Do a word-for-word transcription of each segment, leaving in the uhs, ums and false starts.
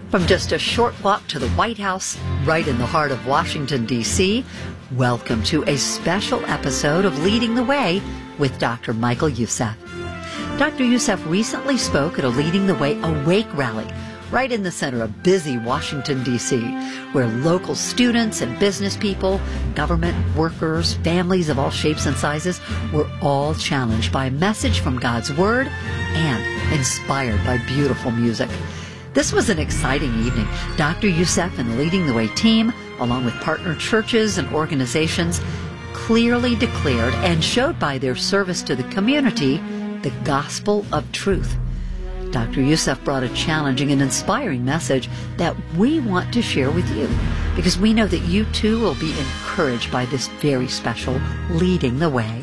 From just a short walk to the White House, right in the heart of Washington, D C, welcome to a special episode of Leading the Way with Doctor Michael Youssef. Doctor Youssef recently spoke at a Leading the Way Awake rally right in the center of busy Washington, D C, where local students and business people, government workers, families of all shapes and sizes were all challenged by a message from God's Word and inspired by beautiful music. This was an exciting evening. Doctor Youssef and the Leading the Way team, along with partner churches and organizations, clearly declared and showed by their service to the community the gospel of truth. Doctor Youssef brought a challenging and inspiring message that we want to share with you, because we know that you too will be encouraged by this very special Leading the Way.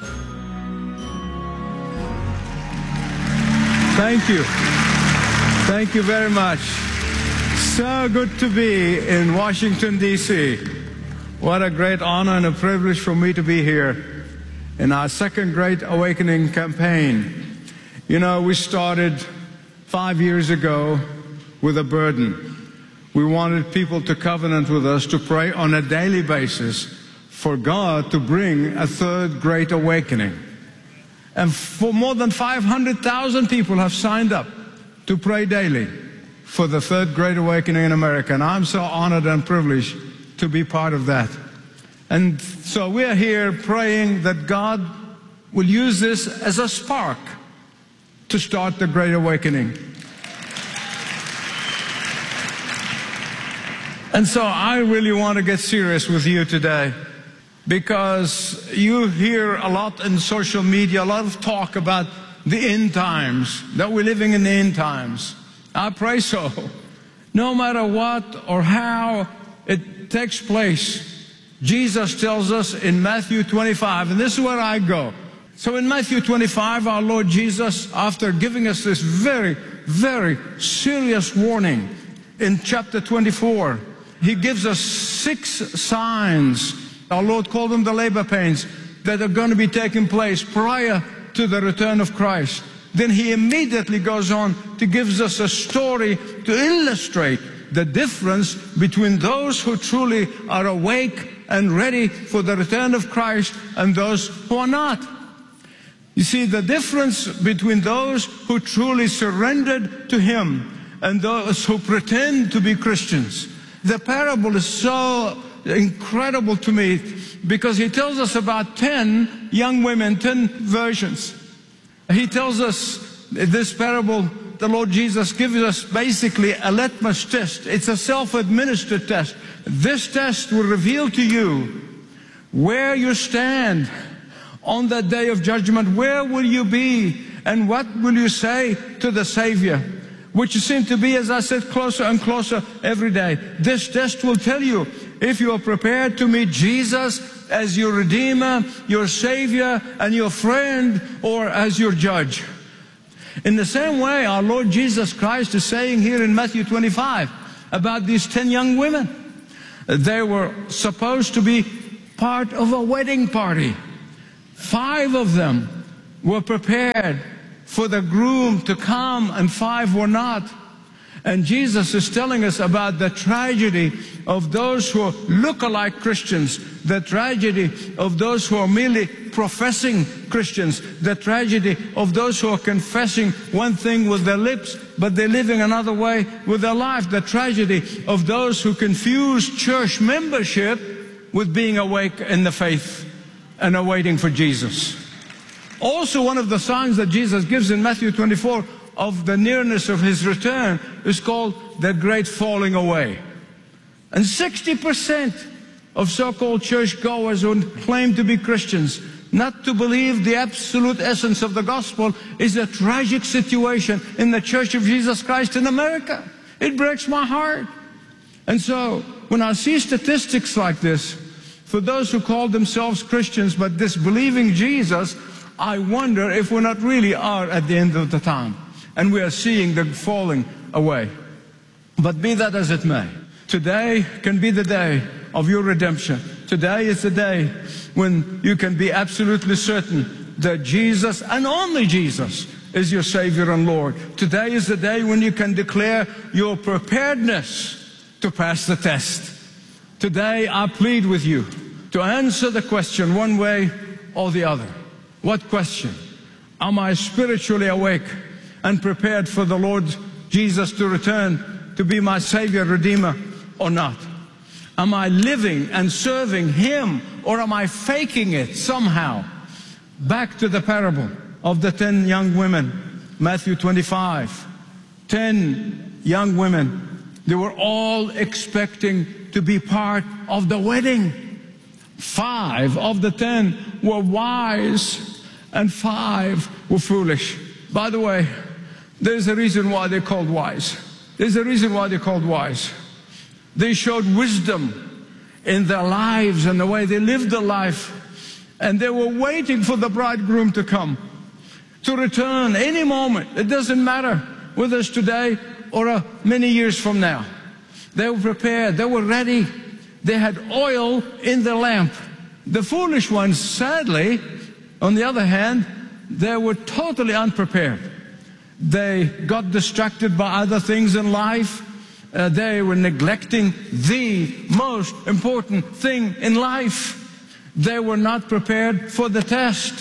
Thank you. Thank you very much. So good to be in Washington, D C What a great honor and a privilege for me to be here in our second Great Awakening campaign. You know, we started five years ago with a burden. We wanted people to covenant with us to pray on a daily basis for God to bring a third Great Awakening. And for more than five hundred thousand people have signed up to pray daily for the third Great Awakening in America. And I'm so honored and privileged to be part of that. And so we're here praying that God will use this as a spark to start the Great Awakening. And so I really want to get serious with you today, because you hear a lot in social media, a lot of talk about the end times, that we're living in the end times. I pray so. No matter what or how it takes place, Jesus tells us in Matthew twenty-five, and this is where I go. So in Matthew twenty-five, our Lord Jesus, after giving us this very, very serious warning in chapter twenty-four, He gives us six signs. Our Lord called them the labor pains that are going to be taking place prior to the return of Christ. Then He immediately goes on to give us a story to illustrate the difference between those who truly are awake and ready for the return of Christ and those who are not. You see, the difference between those who truly surrendered to Him and those who pretend to be Christians. The parable is so incredible to me, because He tells us about ten young women, ten virgins. He tells us this parable, the Lord Jesus gives us basically a litmus test. It's a self-administered test. This test will reveal to you where you stand on that day of judgment. Where will you be, and what will you say to the Savior? Which seem to be, as I said, closer and closer every day. This test will tell you if you are prepared to meet Jesus as your Redeemer, your Savior, and your friend, or as your judge. In the same way, our Lord Jesus Christ is saying here in Matthew twenty-five about these ten young women. They were supposed to be part of a wedding party. Five of them were prepared for the groom to come, and five were not. And Jesus is telling us about the tragedy of those who look alike Christians, the tragedy of those who are merely professing Christians, the tragedy of those who are confessing one thing with their lips, but they're living another way with their life, the tragedy of those who confuse church membership with being awake in the faith and are waiting for Jesus. Also, one of the signs that Jesus gives in Matthew twenty-four of the nearness of His return is called the great falling away. And sixty percent of so-called churchgoers who claim to be Christians, not to believe the absolute essence of the gospel, is a tragic situation in the Church of Jesus Christ in America. It breaks my heart. And so, when I see statistics like this, for those who call themselves Christians but disbelieving Jesus, I wonder if we not really are at the end of the time, and we are seeing the falling away. But be that as it may, today can be the day of your redemption. Today is the day when you can be absolutely certain that Jesus, and only Jesus, is your Savior and Lord. Today is the day when you can declare your preparedness to pass the test. Today I plead with you to answer the question one way or the other. What question? Am I spiritually awake and prepared for the Lord Jesus to return to be my Savior, Redeemer, or not? Am I living and serving Him, or am I faking it somehow? Back to the parable of the ten young women, Matthew twenty-five. Ten young women, they were all expecting to be part of the wedding. Five of the ten were wise and five were foolish. By the way, there's a reason why they're called wise. There's a reason why they're called wise. They showed wisdom in their lives and the way they lived their life. And they were waiting for the bridegroom to come, to return any moment. It doesn't matter whether it's today or uh, many years from now. They were prepared. They were ready. They had oil in their lamp. The foolish ones, sadly, on the other hand, they were totally unprepared. They got distracted by other things in life. Uh, they were neglecting the most important thing in life. They were not prepared for the test.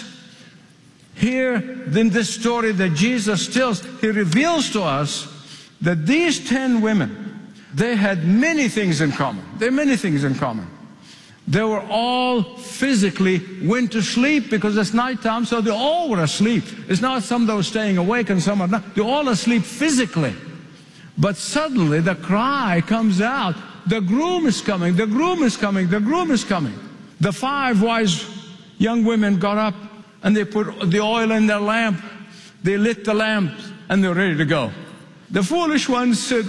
Here, in this story that Jesus tells, He reveals to us that these ten women, they had many things in common. They had many things in common. They were all physically went to sleep because it's nighttime, so they all were asleep. It's not some that were staying awake and some are not. They're all asleep physically. But suddenly the cry comes out, the groom is coming, the groom is coming, the groom is coming. The five wise young women got up and they put the oil in their lamp. They lit the lamp and they're ready to go. The foolish ones said,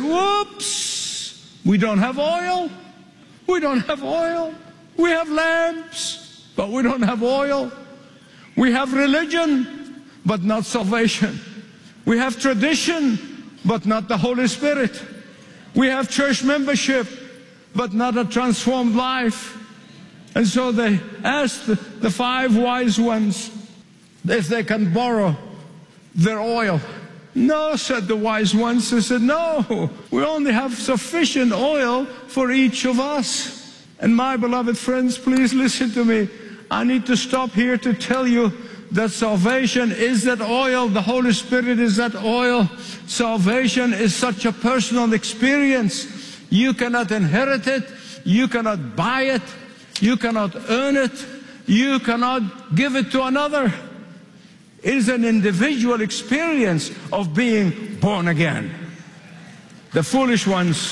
whoops, we don't have oil. We don't have oil. We have lamps, but we don't have oil. We have religion, but not salvation. We have tradition, but not the Holy Spirit. We have church membership, but not a transformed life. And so they asked the, the five wise ones if they can borrow their oil. No, said the wise ones. They said, no, we only have sufficient oil for each of us. And my beloved friends, please listen to me. I need to stop here to tell you that salvation is that oil. The Holy Spirit is that oil. Salvation is such a personal experience. You cannot inherit it. You cannot buy it. You cannot earn it. You cannot give it to another. It is an individual experience of being born again. The foolish ones,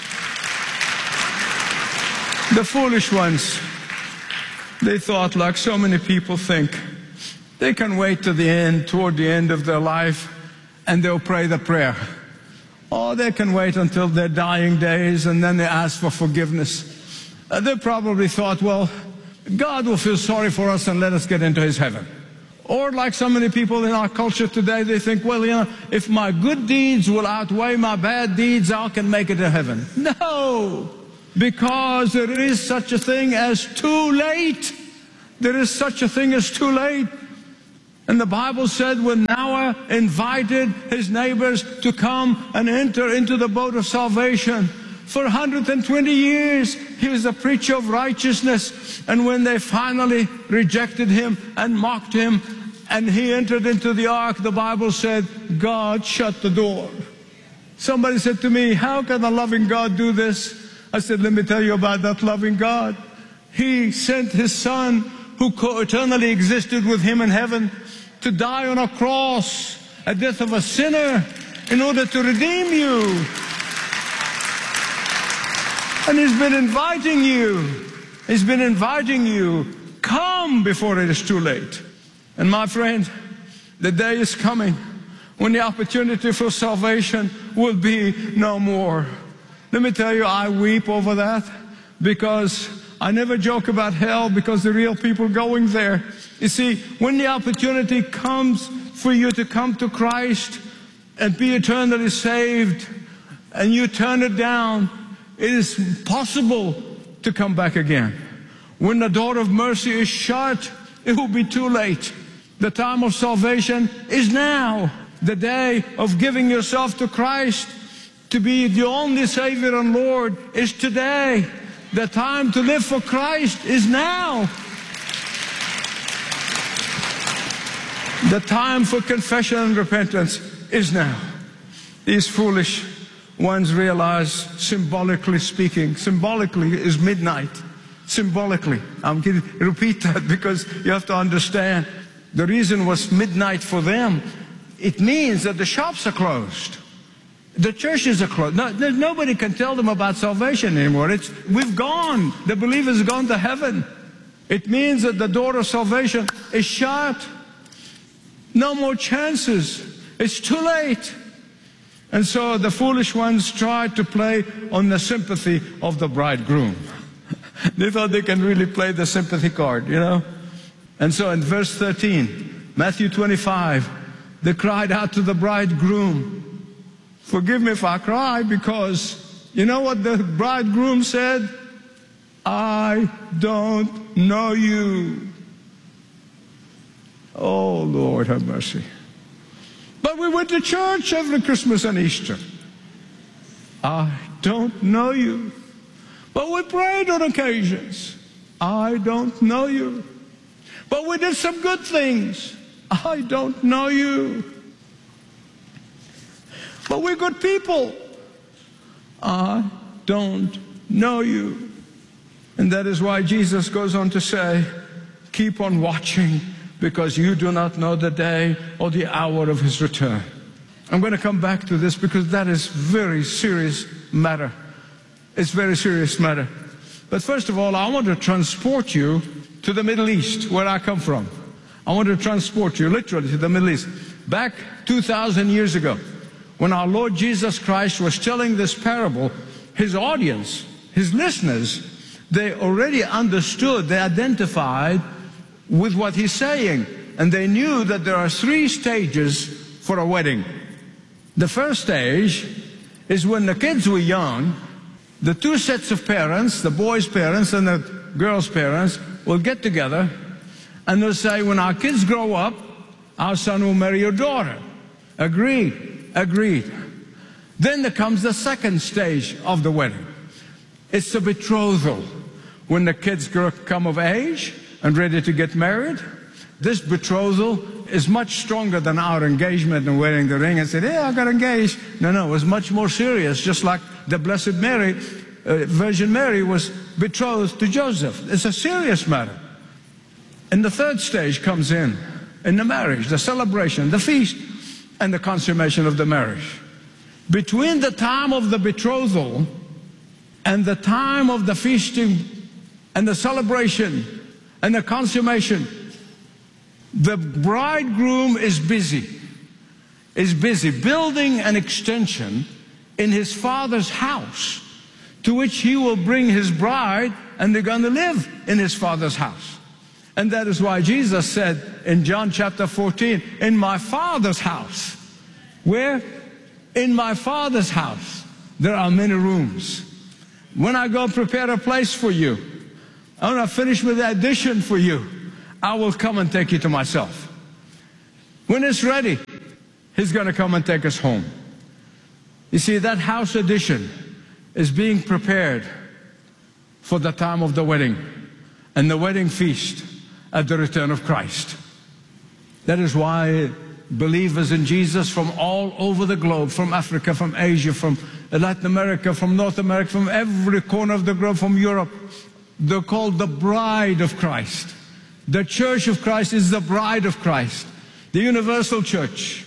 the foolish ones, they thought, like so many people think, they can wait to the end, toward the end of their life, and they'll pray the prayer. Or they can wait until their dying days and then they ask for forgiveness. Uh, they probably thought, well, God will feel sorry for us and let us get into His heaven. Or like so many people in our culture today, they think, well, you know, if my good deeds will outweigh my bad deeds, I can make it to heaven. No, because there is such a thing as too late. There is such a thing as too late. And the Bible said when Noah invited his neighbors to come and enter into the boat of salvation, for one hundred twenty years he was a preacher of righteousness. And when they finally rejected him and mocked him and he entered into the ark, the Bible said God shut the door. Somebody said to me, how can a loving God do this? I said, let me tell you about that loving God. He sent His Son, who co-eternally existed with Him in heaven, to die on a cross, a death of a sinner, in order to redeem you. And He's been inviting you. He's been inviting you. Come before it is too late. And my friend, the day is coming when the opportunity for salvation will be no more. Let me tell you, I weep over that, because I never joke about hell, because the real people going there. You see, when the opportunity comes for you to come to Christ and be eternally saved, and you turn it down, it is possible to come back again. When the door of mercy is shut, it will be too late. The time of salvation is now. The day of giving yourself to Christ to be the only Savior and Lord is today. The time to live for Christ is now. The time for confession and repentance is now. These foolish ones realize, symbolically speaking, symbolically is midnight. Symbolically. I'm going to repeat that because you have to understand. The reason was midnight for them. It means that the shops are closed. The churches are closed. No, nobody can tell them about salvation anymore. It's, we've gone. The believer's gone to heaven. It means that the door of salvation is shut. No more chances. It's too late. And so the foolish ones tried to play on the sympathy of the bridegroom. They thought they can really play the sympathy card, you know. And so in verse thirteen, Matthew twenty-five, they cried out to the bridegroom, forgive me if I cry, because you know what the bridegroom said? I don't know you. Oh, Lord, have mercy. But we went to church every Christmas and Easter. I don't know you. But we prayed on occasions. I don't know you. But we did some good things. I don't know you. But we're good people. I don't know you. And that is why Jesus goes on to say, keep on watching, because you do not know the day or the hour of his return. I'm going to come back to this because that is very serious matter. It's very serious matter. But first of all, I want to transport you to the Middle East, where I come from. I want to transport you literally to the Middle East. Back two thousand years ago, when our Lord Jesus Christ was telling this parable, his audience, his listeners, they already understood, they identified with what he's saying. And they knew that there are three stages for a wedding. The first stage is when the kids were young. The two sets of parents, the boy's parents and the girl's parents, will get together and they'll say, when our kids grow up, our son will marry your daughter. Agreed, agreed. Then there comes the second stage of the wedding. It's the betrothal. When the kids grow, come of age and ready to get married, this betrothal is much stronger than our engagement and wearing the ring and saying, yeah, I got engaged. No, no, it was much more serious, just like the Blessed Mary, uh, Virgin Mary was betrothed to Joseph. It's a serious matter. And the third stage comes in, in the marriage, the celebration, the feast, and the consummation of the marriage. Between the time of the betrothal and the time of the feasting and the celebration and the consummation, the bridegroom is busy, is busy building an extension in his father's house, to which he will bring his bride, and they're going to live in his father's house. And that is why Jesus said in John chapter fourteen, in my Father's house. Where? In my Father's house there are many rooms. When I go prepare a place for you, I want to finish with the addition for you, I will come and take you to myself. When it's ready, he's going to come and take us home. You see, that house addition is being prepared for the time of the wedding and the wedding feast at the return of Christ. That is why believers in Jesus from all over the globe, from Africa, from Asia, from Latin America, from North America, from every corner of the globe, from Europe, they're called the bride of Christ. The church of Christ is the bride of Christ, the universal church.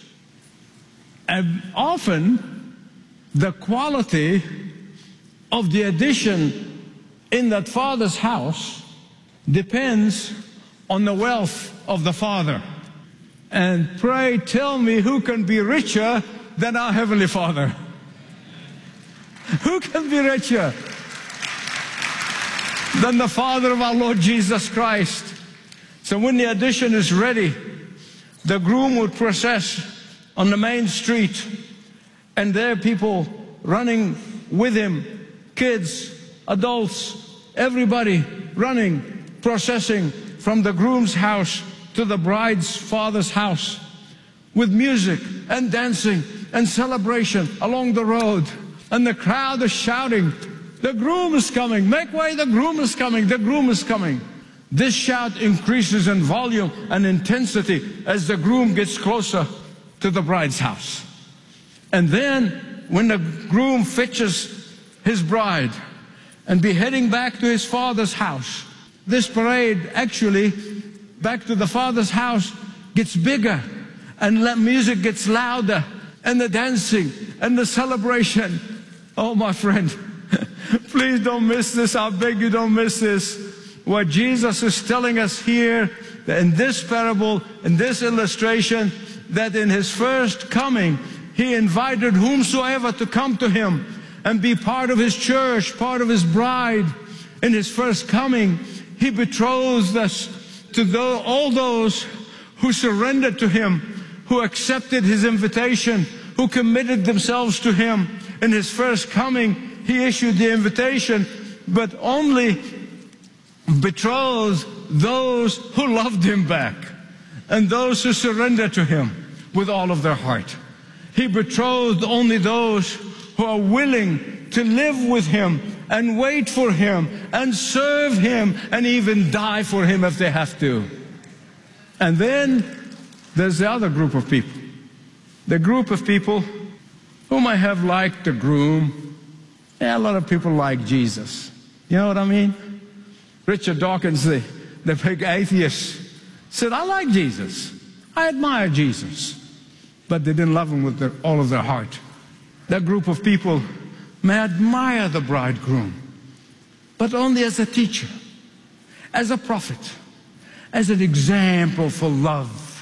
And often the quality of the addition in that father's house depends on the wealth of the father. And pray tell me, who can be richer than our Heavenly Father? Who can be richer than the Father of our Lord Jesus Christ? So when the addition is ready, the groom would process on the main street, and there are people running with him, kids, adults, everybody running, processing from the groom's house to the bride's father's house with music and dancing and celebration along the road. And the crowd is shouting, "The groom is coming! Make way, the groom is coming! The groom is coming!" This shout increases in volume and intensity as the groom gets closer to the bride's house. And then, when the groom fetches his bride and be heading back to his father's house, this parade actually back to the father's house gets bigger, and the music gets louder, and the dancing and the celebration. Oh, my friend, please don't miss this. I beg you, don't miss this. What Jesus is telling us here in this parable, in this illustration, that in his first coming, he invited whomsoever to come to him and be part of his church, part of his bride. In his first coming, he betrothed us to tho- all those who surrendered to him, who accepted his invitation, who committed themselves to him. In his first coming, he issued the invitation, but only betrothed those who loved him back and those who surrendered to him with all of their heart. He betrothed only those who are willing to live with him and wait for him and serve him and even die for him if they have to. And then there's the other group of people, the group of people who might have liked the groom. Yeah, a lot of people like Jesus. You know what I mean? Richard Dawkins, the, the big atheist, said, "I like Jesus. I admire Jesus." But they didn't love him with their, all of their heart. That group of people may admire the bridegroom, but only as a teacher, as a prophet, as an example for love,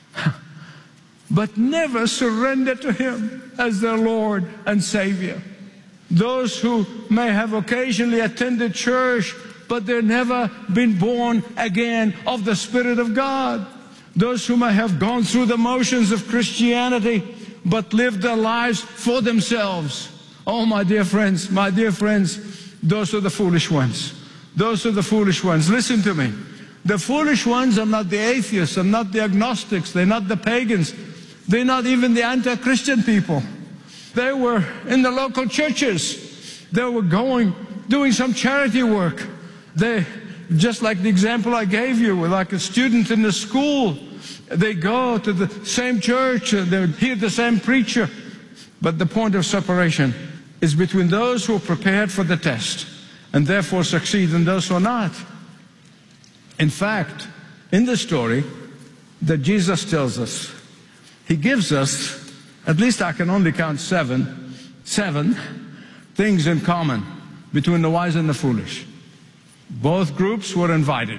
but never surrender to him as their Lord and Savior. Those who may have occasionally attended church, but they've never been born again of the Spirit of God. Those who may have gone through the motions of Christianity, but lived their lives for themselves. Oh, my dear friends, my dear friends, those are the foolish ones. Those are the foolish ones. Listen to me. The foolish ones are not the atheists, are not the agnostics, they're not the pagans, they're not even the anti-Christian people. They were in the local churches. They were going, doing some charity work. They, just like the example I gave you, like a student in the school, they go to the same church, they hear the same preacher, but the point of separation is between those who are prepared for the test and therefore succeed and those who are not. In fact, in the story that Jesus tells us, he gives us, at least I can only count seven, seven things in common between the wise and the foolish. Both groups were invited.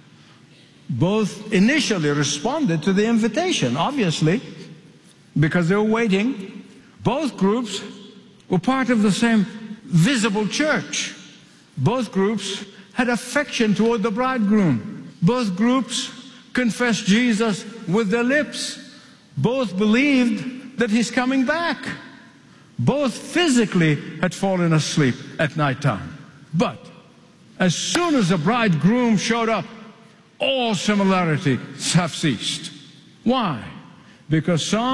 Both initially responded to the invitation, obviously, because they were waiting. Both groups were part of the same visible church. Both groups had affection toward the bridegroom. Both groups confessed Jesus with their lips. Both believed that he's coming back. Both physically had fallen asleep at nighttime. But as soon as the bridegroom showed up, all similarities have ceased. Why? Because some